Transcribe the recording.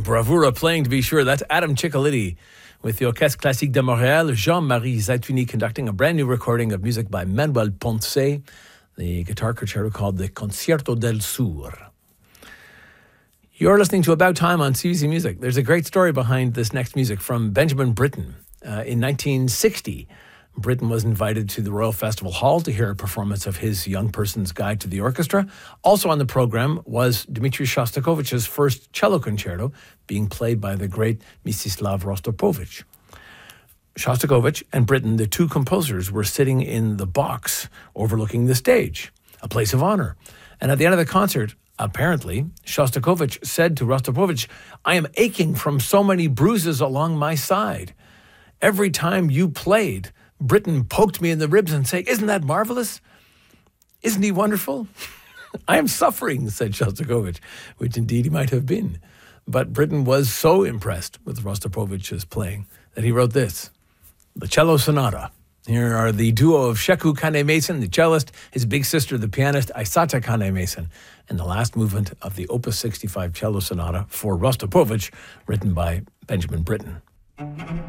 bravura playing, to be sure. That's Adam Ciccoliti with the Orchestre Classique de Montréal. Jean-Marie Zaituni conducting a brand new recording of music by Manuel Ponce, the guitar concerto called the Concierto del Sur. You're listening to About Time on CBC Music. There's a great story behind this next music from Benjamin Britten. In 1960, Britten was invited to the Royal Festival Hall to hear a performance of his Young Person's Guide to the Orchestra. Also on the program was Dmitri Shostakovich's first cello concerto, being played by the great Mstislav Rostropovich. Shostakovich and Britten, the two composers, were sitting in the box overlooking the stage, a place of honor. And at the end of the concert, apparently, Shostakovich said to Rostropovich, "I am aching from so many bruises along my side. Every time you played, Britten poked me in the ribs and said, 'Isn't that marvelous? Isn't he wonderful?' I am suffering," said Shostakovich, which indeed he might have been. But Britten was so impressed with Rostropovich's playing that he wrote this, the Cello Sonata. Here are the duo of Sheku Kane-Mason, the cellist, his big sister, the pianist, Aisata Kane-Mason, and the last movement of the Opus 65 Cello Sonata for Rostropovich, written by Benjamin Britten.